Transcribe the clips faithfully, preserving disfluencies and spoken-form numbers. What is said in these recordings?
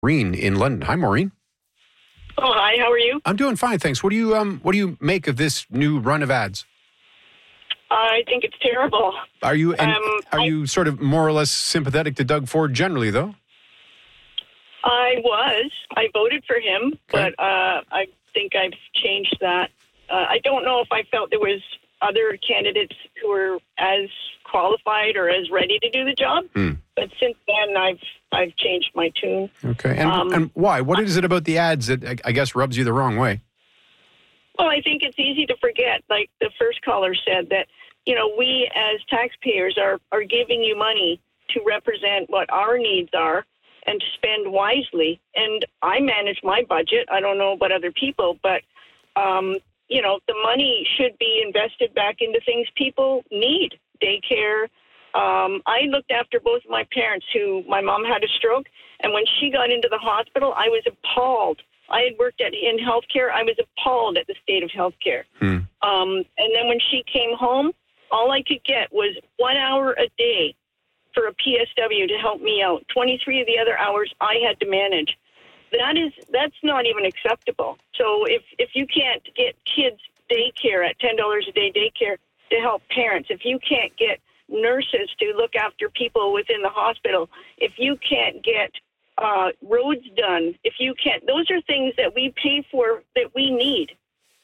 Maureen in London. Hi, Maureen. Oh, hi. How are you? I'm doing fine, thanks. What do you um What do you make of this new run of ads? I think it's terrible. Are you and Um, are I- you sort of more or less sympathetic to Doug Ford generally, though? I was. I voted for him, Okay. but uh, I think I've changed that. Uh, I don't know if I felt there was other candidates who were as qualified or as ready to do the job. Hmm. But since then, I've I've changed my tune. Okay, and Um, and why? What is it about the ads that I, I guess rubs you the wrong way? Well, I think it's easy to forget, like the first caller said, that, you know, we as taxpayers are, are giving you money to represent what our needs are and to spend wisely. And I manage my budget. I don't know about other people, but, um, you know, the money should be invested back into things people need. Daycare. Um, I looked after both of my parents who, my mom had a stroke, and when she got into the hospital, I was appalled. I had worked at in healthcare. I was appalled at the state of healthcare. Hmm. Um, and then when she came home, all I could get was one hour a day for a P S W to help me out. twenty-three of the other hours I had to manage. That is, that's not even acceptable. So if, if you can't get kids daycare at ten dollars a day daycare to help parents, if you can't get nurses to look after people within the hospital, if you can't get uh, roads done, if you can't, those are things that we pay for that we need.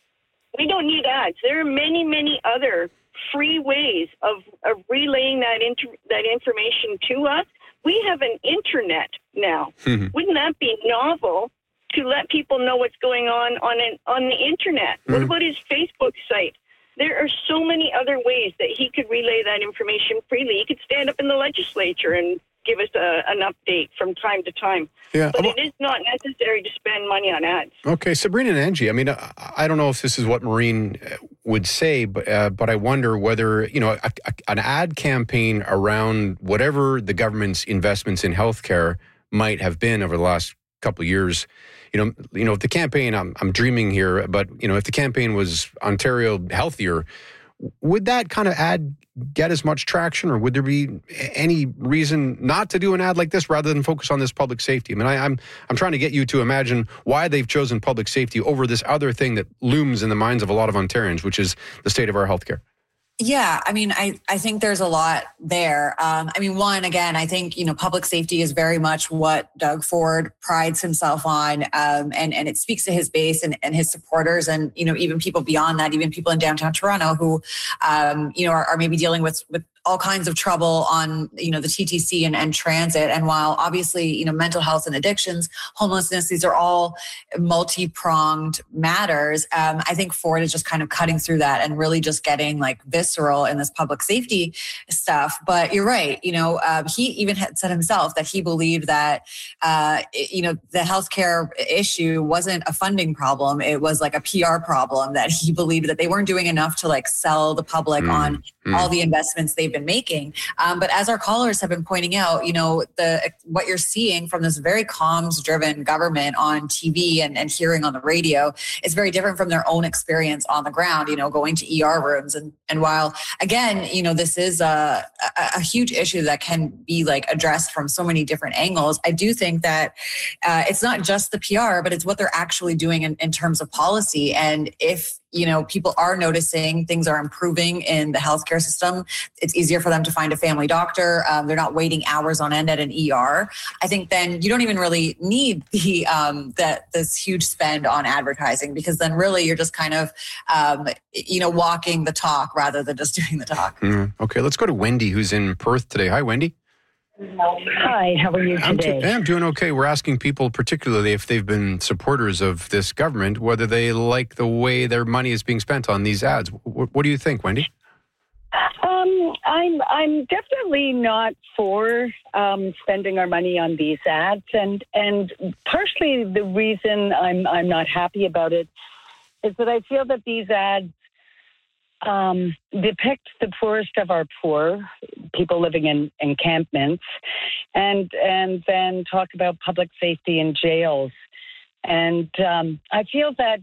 We don't need ads. There are many, many other free ways of, of relaying that inter, that information to us. We have an internet now. Mhm. Wouldn't that be novel to let people know what's going on on an, on the internet? What Mhm. about his Facebook site? There are so many other ways that he could relay that information freely. He could stand up in the legislature and give us a, an update from time to time. Yeah. But it is not necessary to spend money on ads. Okay, Sabrina and Angie. I mean, I, I don't know if this is what Maureen would say, but uh, but I wonder whether, you know, a, a, an ad campaign around whatever the government's investments in healthcare might have been over the last couple of years. You know, you know, if the campaign, I'm I'm dreaming here, but you know, if the campaign was Ontario healthier, would that kind of ad get as much traction, or would there be any reason not to do an ad like this rather than focus on this public safety? I mean, I, I'm I'm trying to get you to imagine why they've chosen public safety over this other thing that looms in the minds of a lot of Ontarians, which is the state of our healthcare. Yeah, I mean, I, I think there's a lot there. Um, I mean, one, again, I think, you know, public safety is very much what Doug Ford prides himself on. Um, and, and it speaks to his base and, and his supporters and, you know, even people beyond that, even people in downtown Toronto who, um, you know, are, are maybe dealing with, with all kinds of trouble on, you know, the T T C and, and transit. And while obviously, you know, mental health and addictions, homelessness, these are all multi-pronged matters. Um, I think Ford is just kind of cutting through that and really just getting like visceral in this public safety stuff. But you're right. You know, um, he even had said himself that he believed that, uh, it, you know, the healthcare issue wasn't a funding problem. It was like a P R problem, that he believed that they weren't doing enough to like sell the public mm, on mm. all the investments they've been making. Um, but as our callers have been pointing out, you know, the what you're seeing from this very comms driven government on T V and, and hearing on the radio is very different from their own experience on the ground, you know, going to E R rooms. And, and while, again, you know, this is a, a, a huge issue that can be like addressed from so many different angles, I do think that uh, it's not just the P R, but it's what they're actually doing in, in terms of policy. And if, you know, people are noticing things are improving in the healthcare system, it's easier for them to find a family doctor. Um, they're not waiting hours on end at an E R. I think then you don't even really need the um, that this huge spend on advertising, because then really you're just kind of, um, you know, walking the talk rather than just doing the talk. Mm, okay, let's go to Wendy, who's in Perth today. Hi, Wendy. Hi, how are you I'm, today? t- I'm doing okay. We're asking people, particularly if they've been supporters of this government, whether they like the way their money is being spent on these ads. W- what do you think, Wendy? Um, I'm I'm definitely not for um, spending our money on these ads, and and partially the reason I'm I'm not happy about it is that I feel that these ads um, depict the poorest of our poor, people living in encampments, and and then talk about public safety in jails. And um, I feel that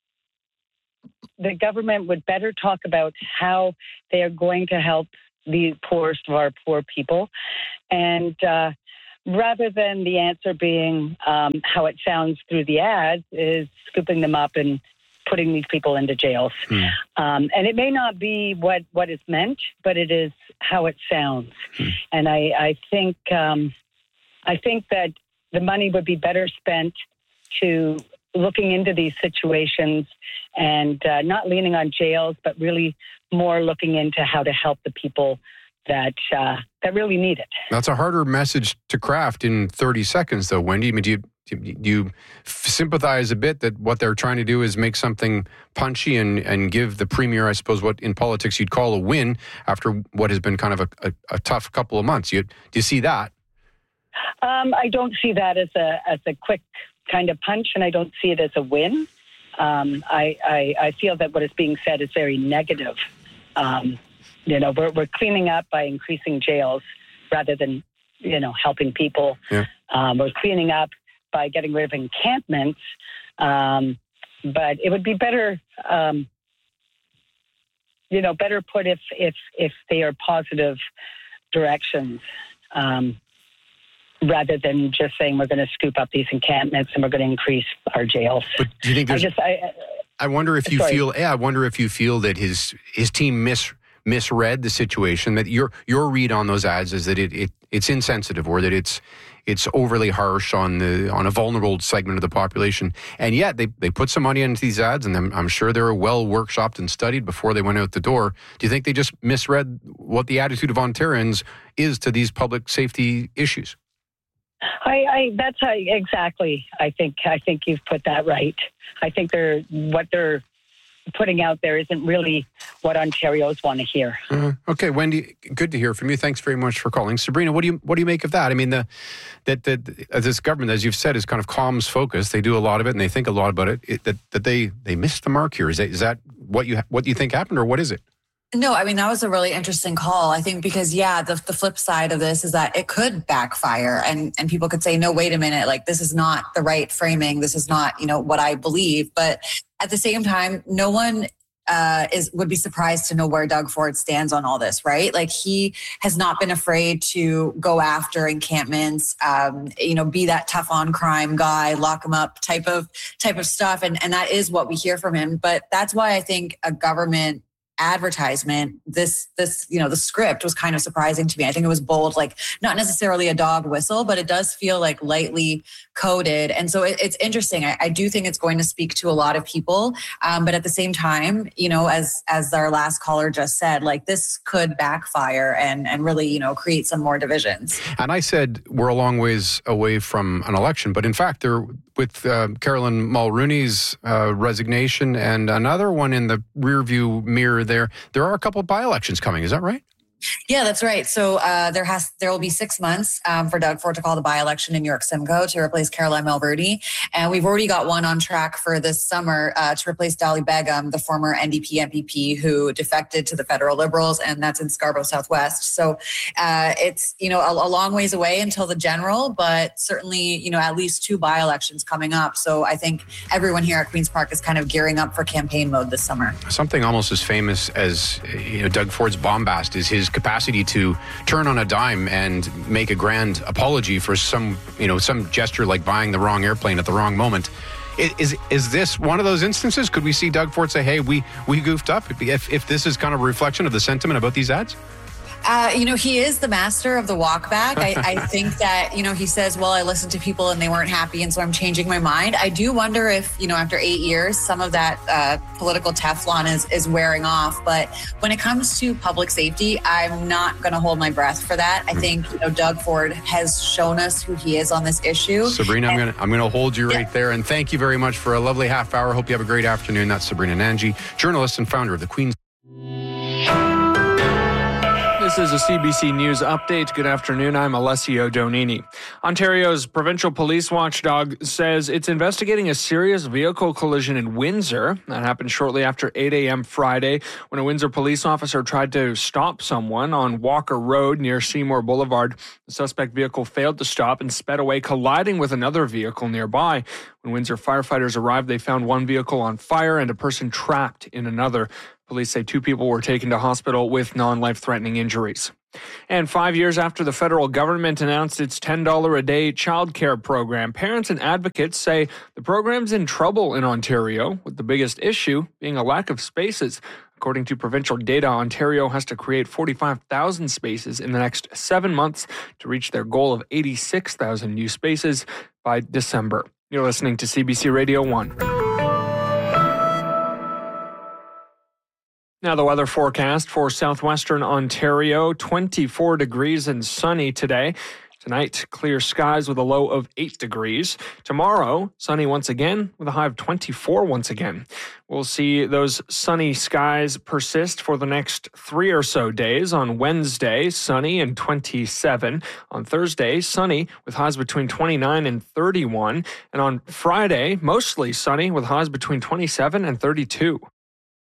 the government would better talk about how they are going to help the poorest of our poor people. And uh, rather than the answer being um, how it sounds through the ads, is scooping them up and putting these people into jails. Hmm. Um, and it may not be what, what is meant, but it is how it sounds. Hmm. And I, I think um, I think that the money would be better spent to looking into these situations and uh, not leaning on jails, but really more looking into how to help the people that uh, that really need it. That's a harder message to craft in thirty seconds, though, Wendy. I mean, do you, do you sympathize a bit that what they're trying to do is make something punchy and, and give the premier, I suppose, what in politics you'd call a win after what has been kind of a, a, a tough couple of months? You, do you see that? Um, I don't see that as a as a quick kind of punch, and I don't see it as a win. Um, I, I, I feel that what is being said is very negative. Um, you know, we're, we're cleaning up by increasing jails rather than, you know, helping people. Yeah. Um, we're cleaning up by getting rid of encampments. Um, but it would be better, um, you know, better put if, if, if they are positive directions. Um, rather than just saying we're going to scoop up these encampments and we're going to increase our jails. But do you think there's... I, just, I, I wonder if you sorry. feel... Yeah, I wonder if you feel that his his team mis, misread the situation, that your your read on those ads is that it, it it's insensitive or that it's it's overly harsh on the on a vulnerable segment of the population. And yet they, they put some money into these ads, and I'm, I'm sure they were well workshopped and studied before they went out the door. Do you think they just misread what the attitude of Ontarians is to these public safety issues? I, I that's how, exactly. I think I think you've put that right. I think they're what they're putting out there isn't really what Ontarians want to hear. Uh, okay, Wendy, good to hear from you. Thanks very much for calling. Sabrina, what do you what do you make of that? I mean, the that that this government, as you've said, is kind of comms focused. They do a lot of it and they think a lot about it. it that that they they missed the mark here. Is that is that what you what you think happened, or what is it? No, I mean, that was a really interesting call, I think, because, yeah, the, the flip side of this is that it could backfire and, and people could say, no, wait a minute, like, this is not the right framing. This is not, you know, what I believe. But at the same time, no one uh, is would be surprised to know where Doug Ford stands on all this, right? Like, he has not been afraid to go after encampments, um, you know, be that tough on crime guy, lock him up type of type of stuff. And, and that is what we hear from him. But that's why I think a government advertisement, this, this, you know, the script was kind of surprising to me. I think it was bold, like not necessarily a dog whistle, but it does feel like lightly coded. And so it, it's interesting. I, I do think it's going to speak to a lot of people. Um, but at the same time, you know, as, as our last caller just said, like this could backfire and, and really, you know, create some more divisions. And I said, we're a long ways away from an election, but in fact, there, with uh, Carolyn Mulrooney's uh, resignation and another one in the rearview mirror there, there are a couple of by-elections coming. Is that right? Yeah, that's right. So uh, there has there will be six months um, for Doug Ford to call the by-election in York Simcoe to replace Caroline Mulrooney. And we've already got one on track for this summer uh, to replace Dolly Begum, the former N D P M P P who defected to the federal Liberals, and that's in Scarborough Southwest. So uh, it's, you know, a, a long ways away until the general, but certainly, you know, at least two by-elections coming up. So I think everyone here at Queen's Park is kind of gearing up for campaign mode this summer. Something almost as famous as, you know, Doug Ford's bombast is his capacity to turn on a dime and make a grand apology for some, you know, some gesture like buying the wrong airplane at the wrong moment. Is is this one of those instances? Could we see Doug Ford say, hey, we, we goofed up, if, if this is kind of a reflection of the sentiment about these ads? Uh, you know, he is the master of the walk back. I, I think that, you know, he says, well, I listened to people and they weren't happy, and so I'm changing my mind. I do wonder if, you know, after eight years, some of that uh, political Teflon is, is wearing off. But when it comes to public safety, I'm not going to hold my breath for that. I think, you know, Doug Ford has shown us who he is on this issue. Sabrina, and, I'm going to I'm going to hold you right yeah. there. And thank you very much for a lovely half hour. Hope you have a great afternoon. That's Sabrina Nanji, journalist and founder of the Queen's. This is a C B C News update. Good afternoon. I'm Alessio Donini. Ontario's provincial police watchdog says it's investigating a serious vehicle collision in Windsor. That happened shortly after eight a.m. Friday when a Windsor police officer tried to stop someone on Walker Road near Seymour Boulevard. The suspect vehicle failed to stop and sped away, colliding with another vehicle nearby. When Windsor firefighters arrived, they found one vehicle on fire and a person trapped in another. Police say two people were taken to hospital with non-life-threatening injuries. And five years after the federal government announced its ten dollars a day childcare program, parents and advocates say the program's in trouble in Ontario, with the biggest issue being a lack of spaces. According to provincial data, Ontario has to create forty-five thousand spaces in the next seven months to reach their goal of eighty-six thousand new spaces by December. You're listening to C B C Radio one. Now the weather forecast for southwestern Ontario, twenty-four degrees and sunny today. Tonight, clear skies with a low of eight degrees. Tomorrow, sunny once again with a high of twenty-four once again. We'll see those sunny skies persist for the next three or so days. On Wednesday, sunny and twenty-seven. On Thursday, sunny with highs between twenty-nine and thirty-one. And on Friday, mostly sunny with highs between twenty-seven and thirty-two.